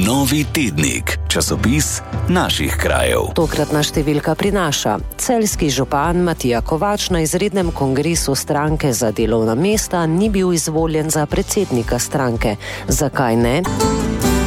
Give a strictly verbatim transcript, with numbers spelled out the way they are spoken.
Novi tednik, časopis naših krajev. Tokratna številka prinaša: celjski župan Matija Kovač na izrednem kongresu stranke za delovna mesta ni bil izvoljen za predsednika stranke. Zakaj ne?